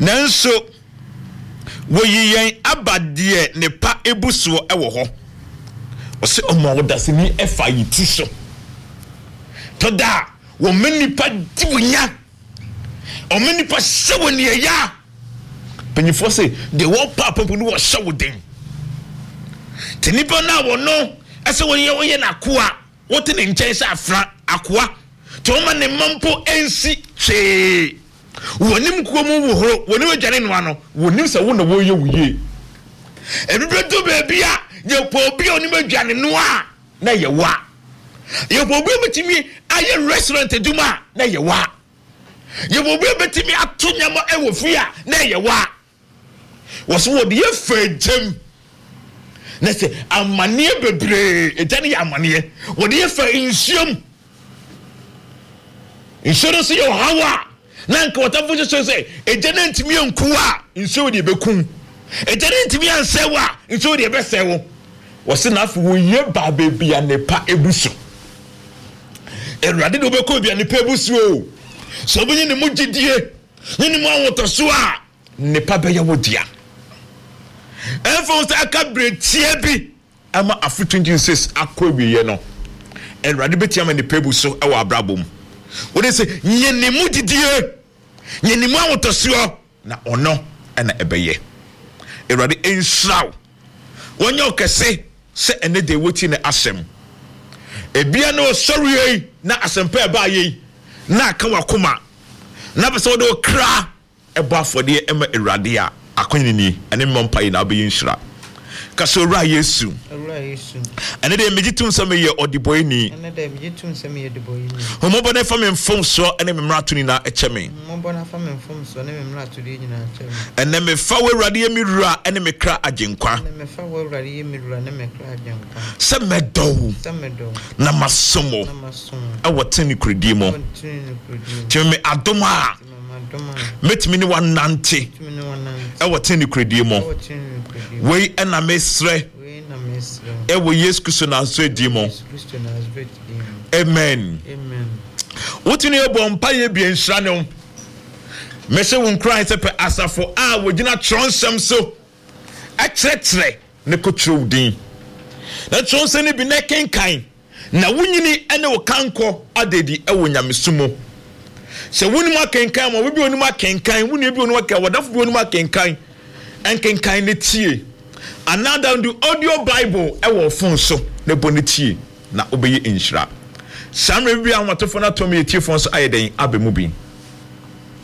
nanso woyiyen abade ne pa ebuso ewo ho ose omo dasini efa yiti so toda wo menipa diwonya o menipa sewoni ya penifo se de wo papa no wo hyewo den tenipa na wo no ese wo ye na akoa wo te ne nchen se afra akoa to ma ne mampo ensi hwe wonim kuomu wo horo wonim adwane no ano wonim se wo na wo ye wuye ebibeto baby a ye po bi onim adwane no a na ye wa ye po bi betimi aye restaurant eduma na ye wa ye po bi betimi atonyama ewo fia na ye wa woso wo de ye fajem na se amane bebre edane ya amane wo de ye fa insuam insurance yo hawa nanka watafujo say ejane ntimi ankuwa insuo de bekun ejane ntimi ansewa insuo de besewo wose na afu wo ye ba bebia nepa ebuso erade do beko bia nepa ebuso o so bunyi ne mugidie ni mu awotoso a nepa be ye wodia enfo sa akabre tie bi ama afu 26 akwabiye no erade betiama nepa ebuso e wa abrabom wode se nyenimu didie nyenimu awotoso na ono na ebeye erade ensraw wonye okese se ene de woti ne asem ebia no sorry na asempa eba yi na aka wakoma na bese wode okra ebo afode ema erade a akonini ene mompa yi na abeyi nsra kaso ra Yesu ene de mejitum se me ye odiboyini ene de mejitum se me ye odiboyini homo bona fa me mfom so ene me mrato ni na echeme homo bona fa me mfom so ene me mrato ni na echeme ene me fa werade ye mirura ene me kra agenkwa ene me fa werade ye mirura ene me kra agenkwa se medo na masomo awoteni kredimo cheme adoma metimi ni wanante awoteni kredimo we ena mesre ewo Yesu Kristo na so edimo amen wotini ebo mpa ye bi enhra ne mese won Christ pe asafo a wogina tronsem so akyerekyere ne kotrowdin na tronse ne bi ne kenkan na wunyini ene wo kanko adedi ewo nyamesumo se woni ma kenkan mo bi woni ma kenkan woni bi woni ma ka wadafo bi woni ma kenkan enkenkan ne tie another do audio bible ewo phone so ne bonitie na obeye inshira samre bi anwatofo na tomi tie phone so ayeden abemu bi